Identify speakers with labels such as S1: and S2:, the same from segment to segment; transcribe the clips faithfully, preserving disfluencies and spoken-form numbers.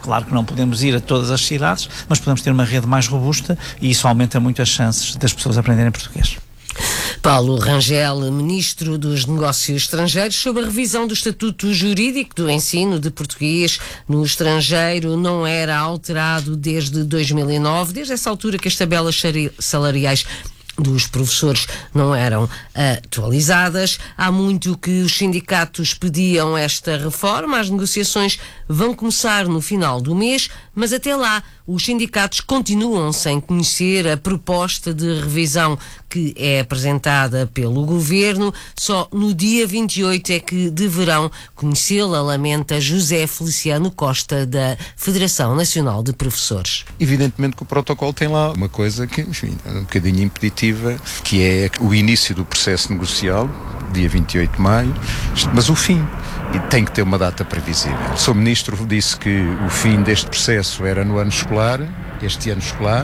S1: Claro que não podemos ir a todas as cidades, mas podemos ter uma rede mais robusta e isso aumenta muito as chances das pessoas aprenderem português.
S2: Paulo Rangel, Ministro dos Negócios Estrangeiros, sobre a revisão do Estatuto Jurídico do Ensino de Português no Estrangeiro, não era alterado desde dois mil e nove, desde essa altura que as tabelas salariais dos professores não eram atualizadas. Há muito que os sindicatos pediam esta reforma. As negociações vão começar no final do mês, mas até lá os sindicatos continuam sem conhecer a proposta de revisão que é apresentada pelo Governo. Só no dia vinte e oito é que deverão conhecê-la, lamenta José Feliciano Costa, da Federação Nacional de Professores.
S3: Evidentemente que o protocolo tem lá uma coisa que, enfim, é um bocadinho impeditiva, que é o início do processo negocial, dia vinte e oito de maio, mas o fim. E tem que ter uma data previsível. O Sr Ministro disse que o fim deste processo era no ano escolar, este ano escolar,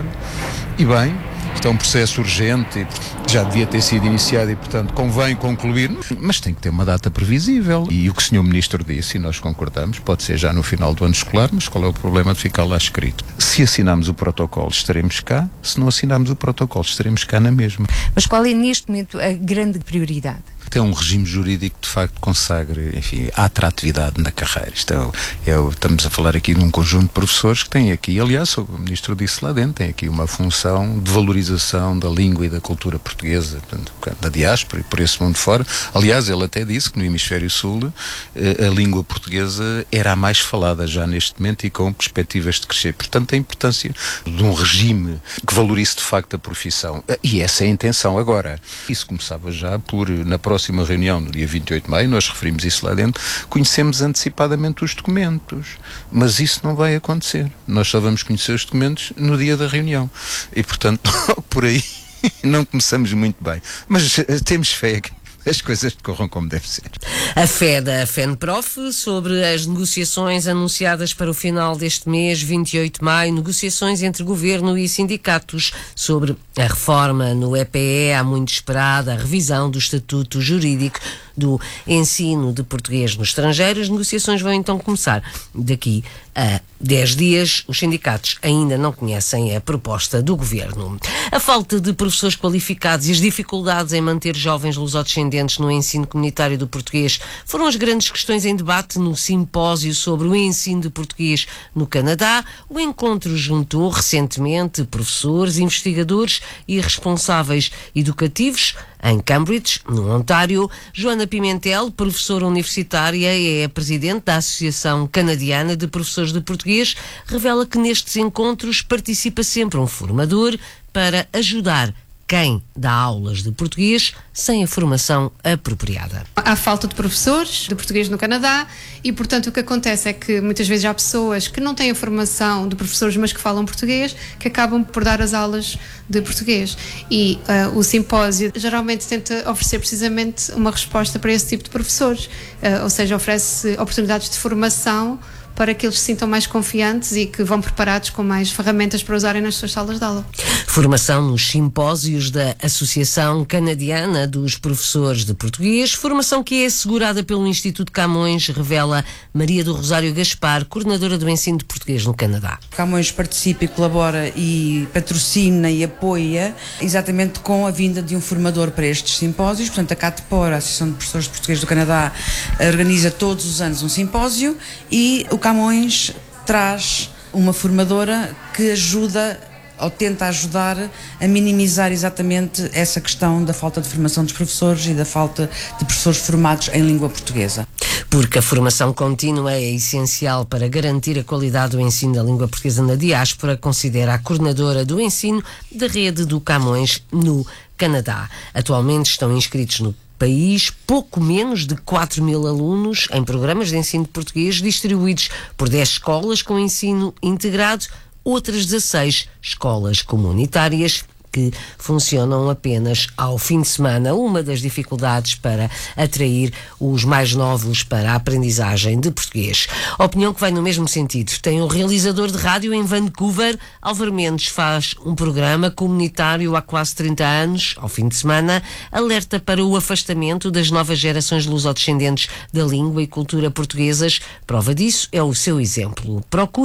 S3: e bem, isto é um processo urgente, já devia ter sido iniciado e, portanto, convém concluir, mas tem que ter uma data previsível. E o que o senhor Ministro disse, e nós concordamos, pode ser já no final do ano escolar, mas qual é o problema de ficar lá escrito? Se assinarmos o protocolo, estaremos cá. Se não assinarmos o protocolo, estaremos cá na mesma.
S4: Mas qual é, neste momento, a grande prioridade?
S3: Tem um regime jurídico que de facto consagre, enfim, a atratividade na carreira. Isto é, é, estamos a falar aqui de um conjunto de professores que têm aqui, aliás, o Ministro disse lá dentro, tem aqui uma função de valorização da língua e da cultura portuguesa, portanto, da diáspora e por esse mundo fora. Aliás, ele até disse que no Hemisfério Sul a, a língua portuguesa era a mais falada já neste momento e com perspectivas de crescer. Portanto, a importância de um regime que valorize de facto a profissão. E essa é a intenção agora. Isso começava já por, na próxima próxima reunião, no dia vinte e oito de maio, nós referimos isso lá dentro, conhecemos antecipadamente os documentos, mas isso não vai acontecer. Nós só vamos conhecer os documentos no dia da reunião. E, portanto, por aí não começamos muito bem. Mas temos fé que as coisas decorram como deve ser.
S2: A fé da FENPROF sobre as negociações anunciadas para o final deste mês, vinte e oito de maio, negociações entre governo e sindicatos sobre a reforma no E P E, há muito esperada, a revisão do Estatuto Jurídico do Ensino de Português no Estrangeiro. As negociações vão então começar daqui a dez dias. Os sindicatos ainda não conhecem a proposta do Governo. A falta de professores qualificados e as dificuldades em manter jovens lusodescendentes no ensino comunitário do português foram as grandes questões em debate no simpósio sobre o ensino de português no Canadá. O encontro juntou recentemente professores, investigadores e responsáveis educativos em Cambridge, no Ontário. Joana Pimentel, professora universitária, é a presidente da Associação Canadiana de Professores de Português, revela que nestes encontros participa sempre um formador para ajudar quem dá aulas de português sem a formação apropriada.
S5: Há falta de professores de português no Canadá e, portanto, o que acontece é que muitas vezes há pessoas que não têm a formação de professores, mas que falam português, que acabam por dar as aulas de português. E uh, o simpósio geralmente tenta oferecer precisamente uma resposta para esse tipo de professores, uh, ou seja, oferece oportunidades de formação para que eles se sintam mais confiantes e que vão preparados com mais ferramentas para usarem nas suas salas de aula.
S2: Formação nos simpósios da Associação Canadiana dos Professores de Português, formação que é assegurada pelo Instituto Camões, revela Maria do Rosário Gaspar, coordenadora do ensino de português no Canadá.
S6: Camões participa e colabora e patrocina e apoia exatamente com a vinda de um formador para estes simpósios. Portanto, a CATPOR, a Associação de Professores de Português do Canadá, organiza todos os anos um simpósio e o Camões traz uma formadora que ajuda ou tenta ajudar a minimizar exatamente essa questão da falta de formação dos professores e da falta de professores formados em língua portuguesa.
S2: Porque a formação contínua é essencial para garantir a qualidade do ensino da língua portuguesa na diáspora, considera a coordenadora do ensino da rede do Camões no Canadá. Atualmente estão inscritos no país pouco menos de quatro mil alunos em programas de ensino de português distribuídos por dez escolas com ensino integrado, outras dezasseis escolas comunitárias que funcionam apenas ao fim de semana. Uma das dificuldades para atrair os mais novos para a aprendizagem de português. Opinião que vai no mesmo sentido. Tem um realizador de rádio em Vancouver. Álvaro Mendes faz um programa comunitário há quase trinta anos. Ao fim de semana, alerta para o afastamento das novas gerações lusodescendentes da língua e cultura portuguesas. Prova disso é o seu exemplo. Procura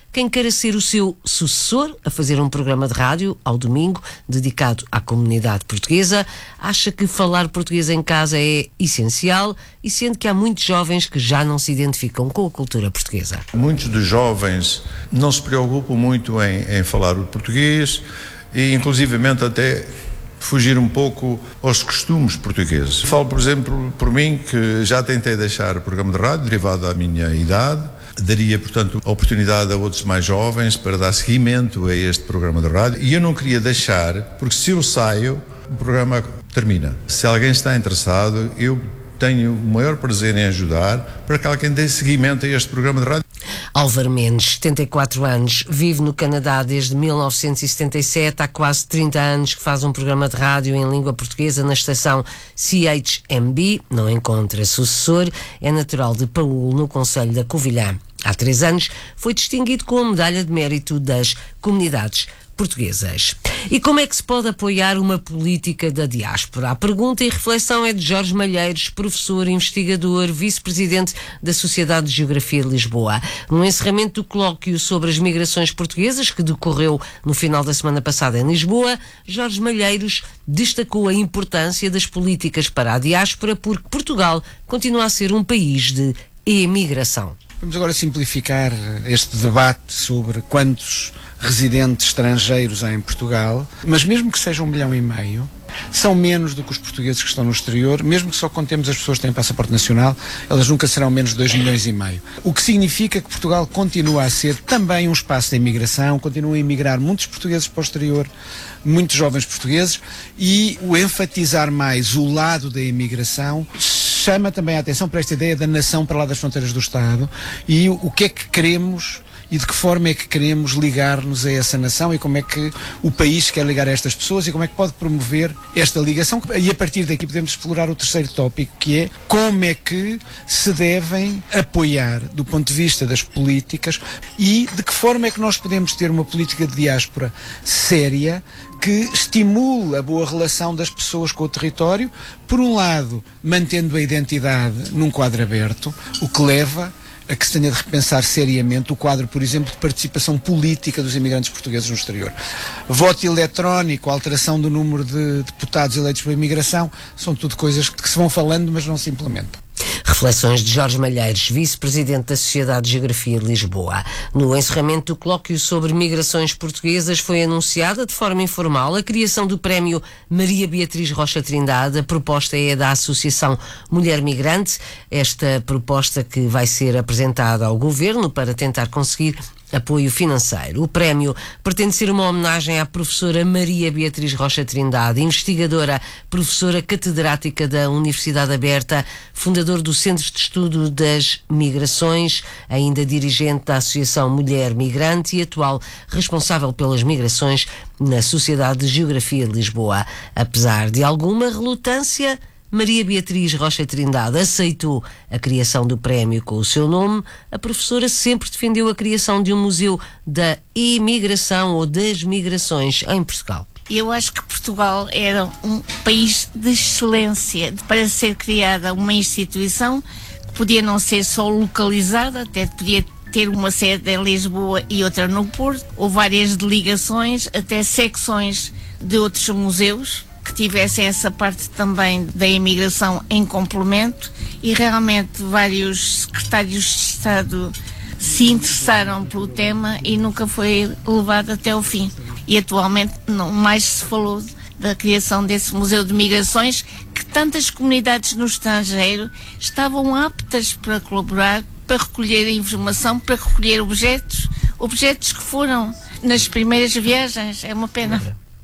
S2: quem queira ser o seu sucessor a fazer um programa de rádio ao domingo dedicado à comunidade portuguesa. Acha que falar português em casa é essencial e sente que há muitos jovens que já não se identificam com a cultura portuguesa.
S7: Muitos dos jovens não se preocupam muito em, em falar o português e inclusivamente até fugir um pouco aos costumes portugueses. Falo, por exemplo, por mim, que já tentei deixar o programa de rádio derivado da minha idade. Daria, portanto, a oportunidade a outros mais jovens para dar seguimento a este programa de rádio. E eu não queria deixar, porque se eu saio, o programa termina. Se alguém está interessado, eu tenho o maior prazer em ajudar para que alguém dê seguimento a este programa de rádio.
S2: Álvaro Mendes, setenta e quatro anos, vive no Canadá desde mil novecentos e setenta e sete, há quase trinta anos que faz um programa de rádio em língua portuguesa na estação C H M B, não encontra sucessor, é natural de Paúl, no concelho da Covilhã. Há três anos foi distinguido com a Medalha de Mérito das Comunidades Portuguesas. E como é que se pode apoiar uma política da diáspora? A pergunta e reflexão é de Jorge Malheiros, professor, investigador, vice-presidente da Sociedade de Geografia de Lisboa. No encerramento do colóquio sobre as migrações portuguesas, que decorreu no final da semana passada em Lisboa, Jorge Malheiros destacou a importância das políticas para a diáspora, porque Portugal continua a ser um país de emigração.
S8: Vamos agora simplificar este debate sobre quantos residentes estrangeiros há em Portugal, mas mesmo que sejam um milhão e meio, são menos do que os portugueses que estão no exterior. Mesmo que só contemos as pessoas que têm passaporte nacional, elas nunca serão menos de dois milhões e meio. O que significa que Portugal continua a ser também um espaço de imigração, continuam a emigrar muitos portugueses para o exterior, muitos jovens portugueses, e o enfatizar mais o lado da imigração chama também a atenção para esta ideia da nação para lá das fronteiras do Estado e o, o que é que queremos e de que forma é que queremos ligar-nos a essa nação e como é que o país quer ligar a estas pessoas e como é que pode promover esta ligação. E a partir daqui podemos explorar o terceiro tópico, que é como é que se devem apoiar do ponto de vista das políticas e de que forma é que nós podemos ter uma política de diáspora séria que estimule a boa relação das pessoas com o território, por um lado, mantendo a identidade num quadro aberto, o que leva a que se tenha de repensar seriamente o quadro, por exemplo, de participação política dos imigrantes portugueses no exterior. Voto eletrónico, alteração do número de deputados eleitos pela imigração, são tudo coisas que se vão falando, mas não se implementam.
S2: Reflexões de Jorge Malheiros, vice-presidente da Sociedade de Geografia de Lisboa. No encerramento do colóquio sobre migrações portuguesas foi anunciada de forma informal a criação do prémio Maria Beatriz Rocha Trindade. A proposta é da Associação Mulher Migrante. Esta proposta que vai ser apresentada ao Governo para tentar conseguir apoio financeiro. O prémio pretende ser uma homenagem à professora Maria Beatriz Rocha Trindade, investigadora, professora catedrática da Universidade Aberta, fundador do Centro de Estudo das Migrações, ainda dirigente da Associação Mulher Migrante e atual responsável pelas migrações na Sociedade de Geografia de Lisboa. Apesar de alguma relutância, Maria Beatriz Rocha Trindade aceitou a criação do prémio com o seu nome. A professora sempre defendeu a criação de um museu da imigração ou das migrações em Portugal.
S9: Eu acho que Portugal era um país de excelência para ser criada uma instituição que podia não ser só localizada, até podia ter uma sede em Lisboa e outra no Porto, ou várias delegações, até secções de outros museus que tivessem essa parte também da imigração em complemento, e realmente vários secretários de Estado se interessaram pelo tema e nunca foi levado até o fim. E atualmente não mais se falou da criação desse Museu de Migrações, que tantas comunidades no estrangeiro estavam aptas para colaborar, para recolher informação, para recolher objetos, objetos que foram nas primeiras viagens. É uma pena.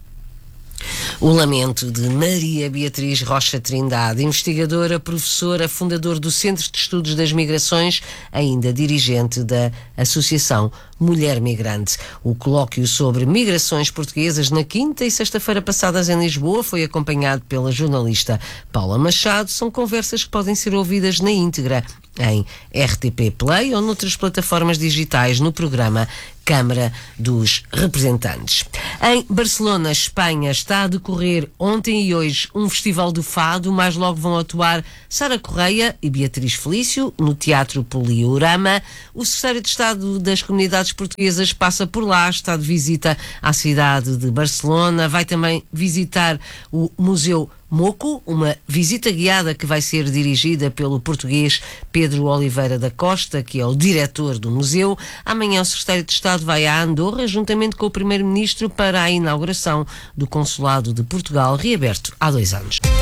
S2: O lamento de Maria Beatriz Rocha Trindade, investigadora, professora, fundador do Centro de Estudos das Migrações, ainda dirigente da Associação Mulher Migrante. O colóquio sobre migrações portuguesas na quinta e sexta-feira passadas em Lisboa foi acompanhado pela jornalista Paula Machado. São conversas que podem ser ouvidas na íntegra em R T P Play ou noutras plataformas digitais no programa Câmara dos Representantes. Em Barcelona, Espanha, está a decorrer ontem e hoje um festival do fado. Mais logo vão atuar Sara Correia e Beatriz Felício no Teatro Poliorama. O secretário de Estado das Comunidades Portuguesas passa por lá, está de visita à cidade de Barcelona. Vai também visitar o Museu Moco, uma visita guiada que vai ser dirigida pelo português Pedro Oliveira da Costa, que é o diretor do museu. Amanhã o secretário de Estado vai a Andorra, juntamente com o primeiro-ministro, para a inauguração do Consulado de Portugal, reaberto há dois anos.